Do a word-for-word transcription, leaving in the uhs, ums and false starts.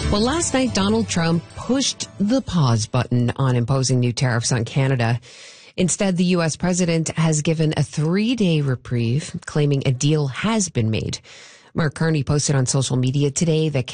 Well, last night, Donald Trump pushed the pause button on imposing new tariffs on Canada. Instead, the U S president has given a three-day reprieve, claiming a deal has been made. Mark Carney posted on social media today that